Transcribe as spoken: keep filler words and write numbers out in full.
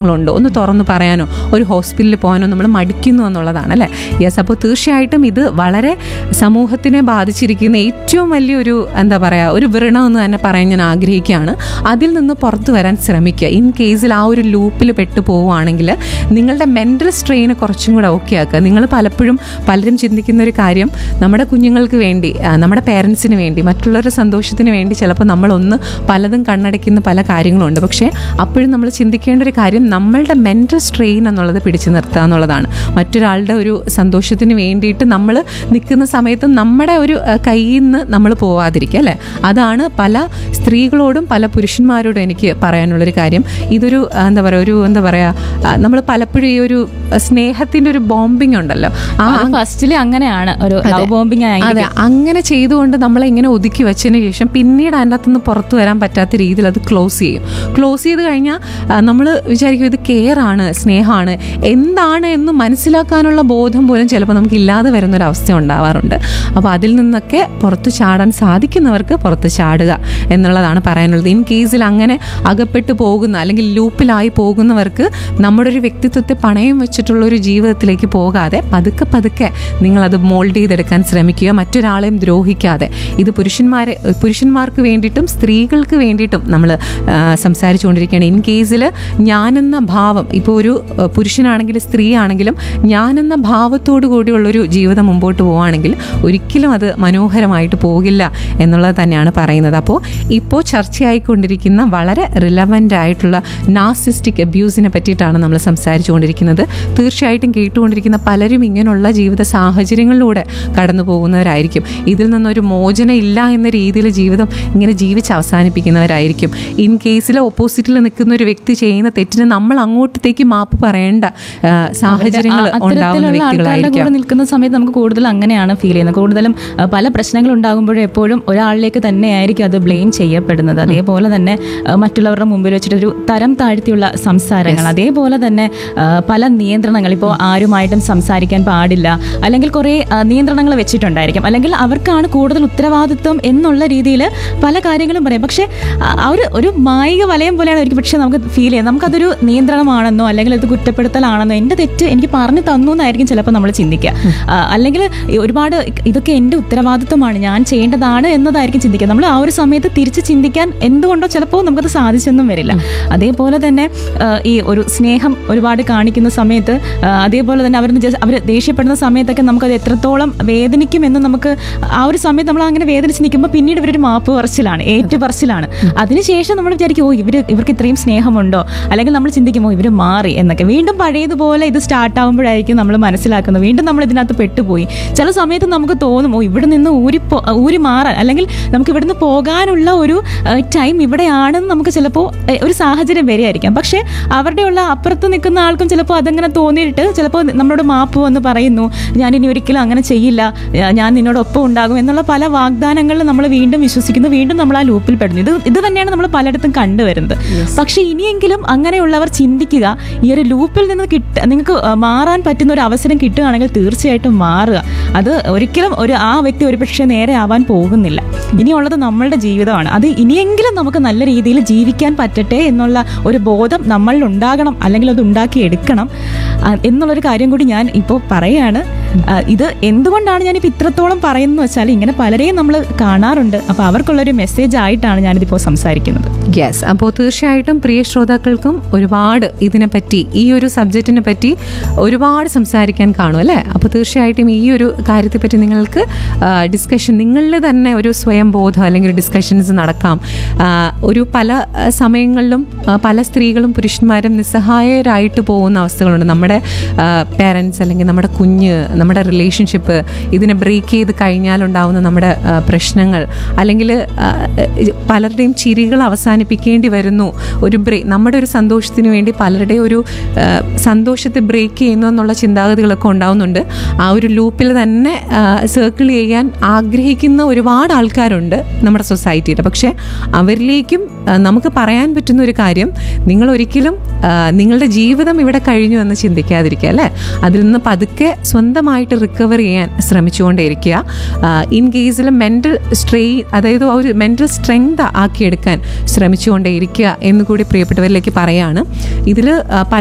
അവസ്ഥകളുണ്ടോ, ഒന്ന് തുറന്ന് പറയാനോ ഒരു ഹോസ്പിറ്റലിൽ പോകാനോ നമ്മൾ മടിക്കുന്നു എന്നുള്ളതാണ് അല്ലേ. യെസ്, അപ്പോൾ തീർച്ചയായിട്ടും ഇത് വളരെ സമൂഹത്തിനെ ബാധിച്ചിരിക്കുന്ന ഏറ്റവും വലിയൊരു എന്താ പറയുക ഒരു വ്രണം എന്ന് തന്നെ പറയാൻ ഞാൻ ആഗ്രഹിക്കുകയാണ്. അതിൽ നിന്ന് പുറത്തു വരാൻ ശ്രമിക്കുക. ഇൻ കേസിൽ ആ ഒരു ലൂപ്പിൽ പെട്ടു പോവുകയാണെങ്കിൽ നിങ്ങളുടെ മെൻ്റൽ സ്ട്രെയിന് കുറച്ചും കൂടെ ഓക്കെ ആക്കുക. നിങ്ങൾ പലപ്പോഴും പലരും ചിന്തിക്കുന്ന ഒരു കാര്യം, നമ്മുടെ കുഞ്ഞുങ്ങൾക്ക് വേണ്ടി, നമ്മുടെ പേരൻസിന് വേണ്ടി, മറ്റുള്ളവരുടെ സന്തോഷത്തിന് വേണ്ടി ചിലപ്പോൾ നമ്മളൊന്ന് പലതും കണ്ണടയ്ക്കുന്ന പല കാര്യങ്ങളുണ്ട്. പക്ഷേ അപ്പോഴും നമ്മൾ ചിന്തിക്കേണ്ട ഒരു കാര്യം നമ്മളുടെ മെൻ്റൽ സ്ട്രെയിൻ എന്നുള്ളത് പിടിച്ചു നിർത്തുക എന്നുള്ളതാണ്. മറ്റൊരാളുടെ ഒരു സന്തോഷത്തിന് വേണ്ടിയിട്ട് നമ്മൾ നിൽക്കുന്ന സമയത്ത് നമ്മുടെ ഒരു കയ്യിൽ നിന്ന് നമ്മൾ പോവാതിരിക്കുക അല്ലേ. അതാണ് പല സ്ത്രീകളോടും പല പുരുഷന്മാരോടും എനിക്ക് പറയാനുള്ളൊരു കാര്യം. ഇതൊരു എന്താ പറയുക ഒരു എന്താ പറയുക നമ്മൾ പലപ്പോഴും ഈ ഒരു സ്നേഹത്തിൻ്റെ ഒരു ബോംബിംഗ് ഉണ്ടല്ലോ, ആ ഫസ്റ്റില് അങ്ങനെയാണ് ഒരു ലവ് ബോംബിംഗ്. അതെ, അങ്ങനെ ചെയ്തുകൊണ്ട് നമ്മളെ ഇങ്ങനെ ഒതുക്കി വെച്ചതിന് ശേഷം പിന്നീട് അതിൻ്റെ അകത്തുനിന്ന് പുറത്തു വരാൻ പറ്റാത്ത രീതിയിൽ അത് ക്ലോസ് ചെയ്യും. ക്ലോസ് ചെയ്ത് കഴിഞ്ഞാൽ നമ്മൾ വിചാരിക്കും ഇത് കെയർ ആണ്, സ്നേഹമാണ്, എന്താണ് എന്ന് മനസ്സിലാക്കാനുള്ള ബോധം പോലും ചിലപ്പോൾ നമുക്ക് ഇല്ലാതെ വരുന്നൊരവസ്ഥ ഉണ്ടാവാറുണ്ട്. അപ്പോൾ അതിൽ നിന്നൊക്കെ പുറത്ത് ചാടാൻ സാധിക്കുന്നവർക്ക് പുറത്ത് ചാടുക എന്നുള്ളതാണ് പറയാനുള്ളത്. ഇൻ കേസിൽ അങ്ങനെ അകപ്പെട്ടു പോകുന്ന അല്ലെങ്കിൽ ലൂപ്പിലായി പോകുന്നവർക്ക് നമ്മുടെ ഒരു വ്യക്തിത്വത്തെ പണയം വെച്ചിട്ടുള്ളൊരു ജീവിതത്തിലേക്ക് പോകാതെ പതുക്കെ പതുക്കെ നിങ്ങളത് മോൾഡ് ചെയ്തെടുക്കാൻ ശ്രമിക്കുക, മറ്റൊരാളെയും ദ്രോഹിക്കാതെ. ഇത് പുരുഷന്മാരെ പുരുഷന്മാർക്ക് വേണ്ടിയിട്ടും സ്ത്രീകൾക്ക് വേണ്ടിയിട്ടും നമ്മൾ സംസാരിച്ചുകൊണ്ടിരിക്കുകയാണ്. ഇൻ കേസിൽ ഞാനെന്ന ഭാവം, ഇപ്പോൾ ഒരു പുരുഷനാണെങ്കിൽ സ്ത്രീ ആണെങ്കിലും ഞാനെന്ന ഭാവത്തോടു കൂടിയുള്ളൊരു ജീവിതം മുമ്പോട്ട് പോവുകയാണെങ്കിൽ ഒരിക്കലും അത് മനോഹരമായിട്ട് പോകില്ല എന്നുള്ളത് തന്നെയാണ് പറയുന്നത്. അപ്പോൾ ഇപ്പോൾ ചർച്ചയായിക്കൊണ്ടിരിക്കുന്ന വളരെ റിലവൻ്റ് ആയിട്ടുള്ള നാർസിസ്റ്റിക് അബ്യൂസിനെ പറ്റിയിട്ടാണ് നമ്മൾ സംസാരിച്ചുകൊണ്ടിരിക്കുന്നത്. തീർച്ചയായിട്ടും കേട്ടുകൊണ്ടിരിക്കുന്ന പലരും ഇങ്ങനെയുള്ള ജീവിത സാഹചര്യങ്ങളിലൂടെ കടന്നു പോകുന്നവരായിരിക്കും. ഇതിൽ നിന്നൊരു മോചനം ഇല്ല എന്ന രീതിയിൽ ജീവിതം ഇങ്ങനെ ജീവിച്ച് അവസാനിപ്പിക്കുന്നവരായിരിക്കും. ഇൻ കേസിൽ ഓപ്പോസിറ്റിൽ നിൽക്കുന്ന ഒരു വ്യക്തി ചെയ്യുന്ന തെറ്റിന് നമ്മൾ അങ്ങോട്ടത്തേക്ക് മാപ്പ് പറയേണ്ട സാഹചര്യങ്ങൾ ഉണ്ടാകുന്ന വ്യക്തികളായിരിക്കും. നിൽക്കുന്ന സമയത്ത് നമുക്ക് കൂടുതൽ അങ്ങനെയാണ് ഫീൽ ചെയ്യുന്നത്. കൂടുതലും പല പ്രശ്നങ്ങൾ ഉണ്ടാകുമ്പോഴും എപ്പോഴും ഒരാളിലേക്ക് തന്നെയായിരിക്കും അത് ബ്ലെയിം ചെയ്യപ്പെടുന്നത്. അതേപോലെ തന്നെ മറ്റുള്ളവരുടെ മുമ്പിൽ വെച്ചിട്ടൊരു തരം താഴ്ത്തിയുള്ള സംസാരങ്ങൾ, അതേപോലെ തന്നെ പല നിയന്ത്രണങ്ങൾ, ഇപ്പോൾ ആരുമായിട്ടും സംസാരിക്കാൻ പാടില്ല, അല്ലെങ്കിൽ കുറേ നിയന്ത്രണങ്ങൾ വെച്ചിട്ടുണ്ടായിരിക്കും, അല്ലെങ്കിൽ അവർക്കാണ് കൂടുതൽ ഉത്തരവാദിത്വം എന്നുള്ള രീതിയിൽ പല കാര്യങ്ങളും പറയാം. പക്ഷേ ഒരു ഒരു മായിക വലയം പോലെയാണ് ഒരിക്കലും പക്ഷേ നമുക്ക് ഫീൽ ചെയ്യുന്നത്. നമുക്കതൊരു നിയന്ത്രണമാണെന്നോ അല്ലെങ്കിൽ അത് കുറ്റപ്പെടുത്തലാണെന്നോ, എൻ്റെ തെറ്റ് എനിക്ക് പറഞ്ഞു തന്നു എന്നായിരിക്കും ചിലപ്പോൾ നമ്മൾ ചിന്തിക്കുക. അല്ലെങ്കിൽ ഒരുപാട് ഇതൊക്കെ എൻ്റെ ഉത്തരവാദിത്വമാണ്, ഞാൻ ചെയ്യേണ്ടതാണ് എന്നതായിരിക്കും ചിന്തിക്കുക. നമ്മൾ ആ ഒരു സമയത്ത് തിരിച്ച് ചിന്തിക്കാൻ എന്തുകൊണ്ടോ ചിലപ്പോൾ നമുക്കത് സാധിച്ചെന്നും വരില്ല. അതേപോലെ തന്നെ ഈ ഒരു സ്നേഹം ഒരുപാട് കാണിക്കുന്ന സമയത്ത്, അതേപോലെ തന്നെ അവർ അവർ ദേഷ്യപ്പെടുന്ന സമയത്തൊക്കെ നമുക്കത് എത്രത്തോളം വേദനിക്കുമെന്ന് നമുക്ക് ആ ഒരു സമയത്ത് നമ്മൾ അങ്ങനെ വേദനിച്ച് നിൽക്കുമ്പോൾ പിന്നീട് ഇവരൊരു മാപ്പ് പറച്ചിലാണ്, ഏറ്റുപറച്ചിലാണ്. അതിനുശേഷം നമ്മൾ വിചാരിക്കും ഓ ഇവർ ഇവർക്ക് ഇത്രയും സ്നേഹമുണ്ടോ, അല്ലെങ്കിൽ നമ്മൾ ചിന്തിക്കുമോ ഇവർ മാറി എന്നൊക്കെ. വീണ്ടും പഴയതുപോലെ ഇത് സ്റ്റാർട്ടാകുമ്പോഴായിരിക്കും നമ്മൾ മനസ്സിലാക്കുന്നത് വീണ്ടും നമ്മൾ ഇതിനകത്ത് പെട്ടുപോയി. ചില സമയത്ത് നമുക്ക് തോന്നും ഓ ഇവിടെ നിന്ന് ഊരി ഊരി മാറാൻ, അല്ലെങ്കിൽ നമുക്ക് ഇവിടുന്ന് പോകാനുള്ള ഒരു ടൈം ഇവിടെയാണെന്ന് നമുക്ക് ചിലപ്പോൾ ഒരു സാഹചര്യം വരികയായിരിക്കാം. പക്ഷേ അവരുടെയുള്ള അപ്പുറത്ത് നിൽക്കുന്ന ആൾക്കും ചിലപ്പോൾ അതങ്ങനെ തോന്നിയിട്ട് ചിലപ്പോൾ നമ്മളോട് മാപ്പ് വന്ന് പറയുന്നു, ഞാൻ ഇനി ഒരിക്കലും അങ്ങനെ ചെയ്യില്ല, ഞാൻ നിന്നോടൊപ്പം ഉണ്ടാകും എന്നുള്ള പല വാഗ്ദാനങ്ങളിൽ നമ്മൾ വീണ്ടും വിശ്വസിക്കുന്നു, വീണ്ടും നമ്മൾ ആ ലൂപ്പിൽ പെടുന്നു. ഇത് ഇത് തന്നെയാണ് നമ്മൾ പലയിടത്തും കണ്ടുവരുന്നത്. പക്ഷേ ഇനിയെങ്കിലും അങ്ങനെയുള്ളവർ ചിന്തിക്കുക, ഈ ഒരു ലൂപ്പിൽ നിന്ന് കിട്ട നിങ്ങൾക്ക് മാറാൻ പറ്റുന്ന ഒരു അവസരം കിട്ടുകയാണെങ്കിൽ തീർച്ചയായിട്ടും മാറുക. അത് ഒരിക്കലും ഒരു ആ വ്യക്തി ഒരു പക്ഷേ നേരെ ആവാൻ പോകുന്നില്ല. ഇനിയുള്ളത് നമ്മളുടെ ജീവിതമാണ്. അത് ഇനിയെങ്കിലും നമുക്ക് നല്ല രീതിയിൽ ജീവിക്കാൻ പറ്റട്ടെ എന്നുള്ള ഒരു ബോധം നമ്മളിൽ ഉണ്ടാകണം, അല്ലെങ്കിൽ അത് ഉണ്ടാക്കിയെടുക്കണം എന്നുള്ളൊരു കാര്യം കൂടി ഞാൻ ഇപ്പോൾ പറയുകയാണ്. ഇത് എന്തുകൊണ്ടാണ് ഞാനിപ്പോൾ ഇത്രത്തോളം പറയുന്നത് വെച്ചാൽ ഇങ്ങനെ പലരെയും നമ്മൾ കാണാറുണ്ട്. അപ്പോൾ അവർക്കുള്ളൊരു മെസ്സേജ് ആയിട്ടാണ് ഞാനിതിപ്പോൾ സംസാരിക്കുന്നത്. യെസ്, അപ്പോൾ തീർച്ചയായിട്ടും പ്രിയ ശ്രോതാക്കൾക്കും ഒരുപാട് ഇതിനെപ്പറ്റി, ഈ ഒരു സബ്ജക്റ്റിനെ പറ്റി ഒരുപാട് സംസാരിക്കാൻ കാണും അല്ലേ. അപ്പോൾ തീർച്ചയായിട്ടും ഈ ഒരു കാര്യത്തെപ്പറ്റി നിങ്ങൾക്ക് ഡിസ്കഷൻ, നിങ്ങളിൽ തന്നെ ഒരു സ്വയം ബോധം അല്ലെങ്കിൽ ഡിസ്കഷൻസ് നടക്കാം. ഒരു പല സമയങ്ങളിലും പല സ്ത്രീകളും പുരുഷന്മാരും നിസ്സഹായരായിട്ട് പോകുന്ന അവസ്ഥകളുണ്ട്. നമ്മുടെ പേരൻസ് അല്ലെങ്കിൽ നമ്മുടെ കുഞ്ഞ്, നമ്മുടെ റിലേഷൻഷിപ്പ്, ഇതിനെ ബ്രേക്ക് ചെയ്ത് കഴിഞ്ഞാലുണ്ടാവുന്ന നമ്മുടെ പ്രശ്നങ്ങൾ, അല്ലെങ്കിൽ പലരുടെയും ചിരികൾ അവസാനിപ്പിക്കേണ്ടി വരുന്നു. ഒരു ബ്രേക്ക്, നമ്മുടെ ഒരു സന്തോഷത്തിന് വേണ്ടി പലരുടെയും ഒരു സന്തോഷത്തെ ബ്രേക്ക് ചെയ്യുന്നു എന്നുള്ള ചിന്താഗതികളൊക്കെ ഉണ്ടാവുന്നുണ്ട്. ആ ഒരു ലൂപ്പിൽ തന്നെ സർക്കിൾ ചെയ്യാൻ ആഗ്രഹിക്കുന്ന ഒരുപാട് ആൾക്കാരുണ്ട് നമ്മുടെ സൊസൈറ്റിയിൽ. പക്ഷേ അവരിലേക്കും നമുക്ക് പറയാൻ പറ്റുന്ന ഒരു കാര്യം, നിങ്ങൾ ഒരിക്കലും നിങ്ങളുടെ ജീവിതം ഇവിടെ കഴിഞ്ഞു എന്ന് ചിന്തിക്കാതിരിക്കുക അല്ലേ. അതിൽ നിന്ന് പതുക്കെ സ്വന്തമായിട്ട് റിക്കവർ ചെയ്യാൻ ശ്രമിച്ചുകൊണ്ടേയിരിക്കുക. ഇൻ കേസിൽ മെൻ്റൽ സ്ട്രെയിൻ, അതായത് ആ ഒരു മെൻ്റൽ സ്ട്രെങ്ത് ആക്കിയെടുക്കാൻ ശ്രമിച്ചുകൊണ്ടേയിരിക്കുക എന്നുകൂടി പ്രിയപ്പെട്ടവരിലേക്ക് പറയാണ്. ഇതിൽ പല